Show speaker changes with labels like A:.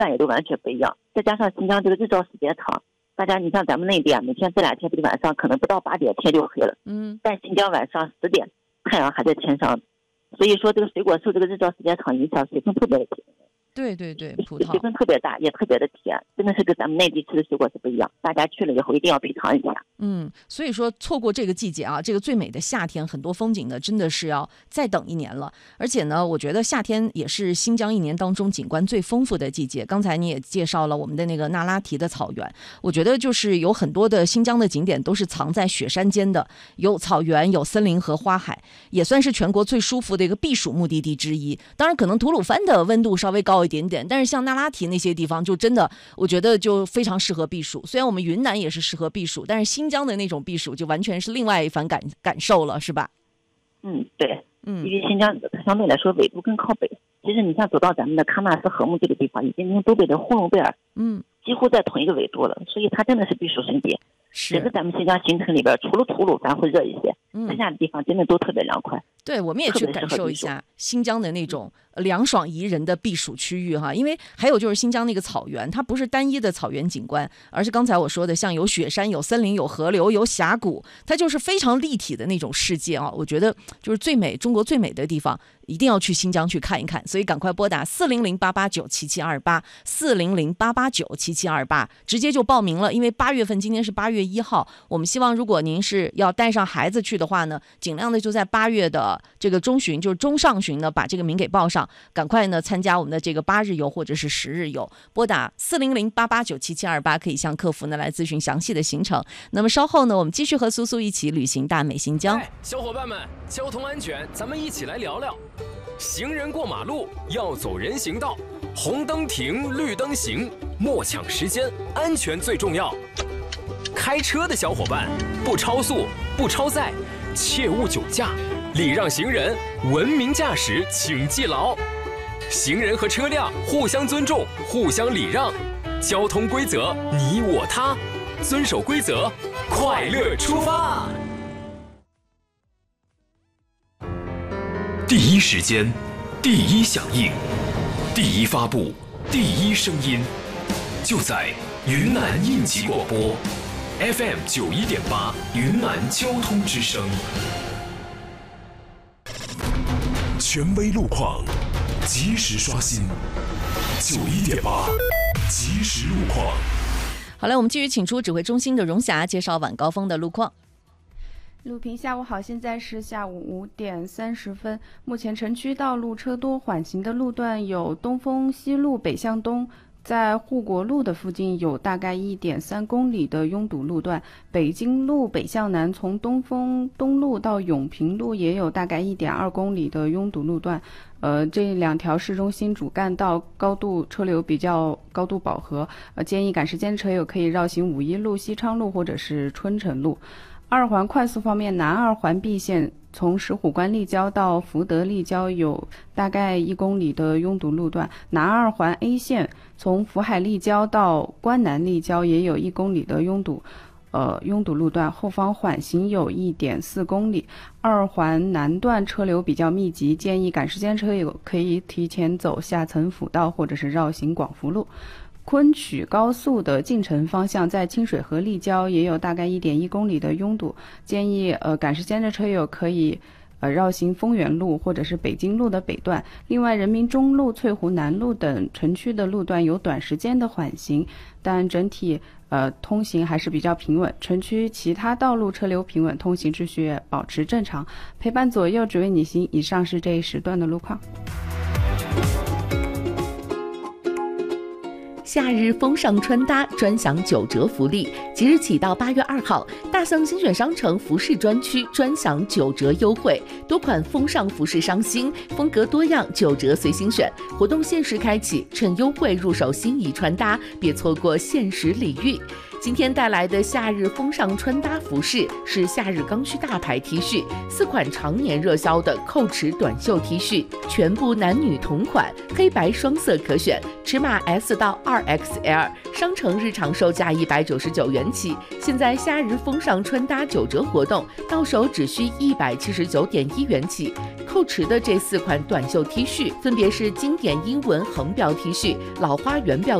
A: 饭也都完全不一样。再加上新疆这个日照时间长，大家你像咱们内地啊，每天这2天不就晚上可能不到8点天就黑了，但新疆晚上10点太阳还在天上，所以说这个水果受这个日照时间长影响，水分特别的甜。
B: 对对对，葡萄
A: 水分特别大，也特别的甜，真的是跟咱们内地吃的水果是不一样。大家去了以后一定要品尝一下。
B: 所以说错过这个季节啊，这个最美的夏天，很多风景呢真的是要再等1年了。而且呢，我觉得夏天也是新疆1年当中景观最丰富的季节。刚才你也介绍了我们的那个那拉提的草原，我觉得就是有很多的新疆的景点都是藏在雪山间的，有草原，有森林和花海，也算是全国最舒服的一个避暑目的地之一。当然，可能吐鲁番的温度稍微高一点点，但是像那拉提那些地方就真的我觉得就非常适合避暑。虽然我们云南也是适合避暑，但是新疆的那种避暑就完全是另外一番感受了，是吧？
A: 对，因为新疆相对来说纬度更靠北，其实你像走到咱们的喀纳斯禾木这个地方，已经跟东北的呼伦贝尔几乎在同一个纬度了，所以它真的是避暑胜地。整个咱们新疆行程里边，除了吐鲁番会热一些，剩下的地方真的都特别凉快。
B: 对，我们也去感受一下新疆的那种凉爽宜人的避暑区域哈。因为还有就是新疆那个草原，它不是单一的草原景观，而是刚才我说的像有雪山、有森林、有河流、有峡谷，它就是非常立体的那种世界啊。我觉得就是中国最美的地方，一定要去新疆去看一看。所以赶快拨打400-889-7728，400-889-7728，直接就报名了。因为8月份，今天是8月1号，我们希望如果您是要带上孩子去的话呢，尽量的就在8月的这个中旬，就是中上旬呢，把这个名给报上，赶快呢参加我们的这个8日游或者是10日游。拨打400-889-7728，可以向客服呢来咨询详细的行程。那么稍后呢，我们继续和苏苏一起旅行大美新疆。
C: 小伙伴们，交通安全，咱们一起来聊聊。行人过马路要走人行道，红灯停，绿灯行，莫抢时间，安全最重要。开车的小伙伴，不超速，不超载，切勿酒驾，礼让行人，文明驾驶，请记牢。行人和车辆互相尊重，互相礼让，交通规则你我他，遵守规则，快乐出发。
D: 第一时间，第一响应，第一发布，第一声音，就在云南应急广播 FM 91.8云南交通之声。权威路况，及时刷新91.8即时路况。
B: 好嘞，我们继续请出指挥中心的荣霞介绍晚高峰的路况。
E: 鲁平，下午好，现在是下午5点30分。目前城区道路车多，缓行的路段有东风西路北向东，在护国路的附近有大概1.3公里的拥堵路段。北京路北向南，从东风东路到永平路也有大概1.2公里的拥堵路段。这2条市中心主干道车流比较高度饱和，建议赶时间车友可以绕行5一路、西昌路或者是春城路。二环快速方面，南二环 B 线从石虎关立交到福德立交有大概1公里的拥堵路段，南二环 A 线从福海立交到关南立交也有1公里的拥堵路段，后方缓行有1.4公里。二环南段车流比较密集，建议赶时间车友可以提前走下层辅道或者是绕行广福路。昆曲高速的进城方向，在清水河立交也有大概1.1公里的拥堵，建议赶时间的车友可以绕行丰原路或者是北京路的北段。另外，人民中路、翠湖南路等城区的路段有短时间的缓行，但整体通行还是比较平稳。城区其他道路车流平稳，通行秩序保持正常。陪伴左右，只为你行。以上是这一时段的路况。
F: 夏日风尚穿搭专享9折福利，即日起到8月2号，大象精选商城服饰专区专享9折优惠，多款风尚服饰上新，风格多样，9折随心选。活动限时开启，趁优惠入手心仪穿搭，别错过限时礼遇。今天带来的夏日风尚穿搭服饰是夏日刚需大牌 T 恤，4款常年热销的扣尺短袖 T 恤，全部男女同款，黑白双色可选，尺码 S 到2 2XL， 商城日常售价199元起，现在夏日风尚穿搭9折活动，到手只需179.1元起。蔻驰的这4款短袖 T 恤分别是经典英文横标 T 恤、老花圆标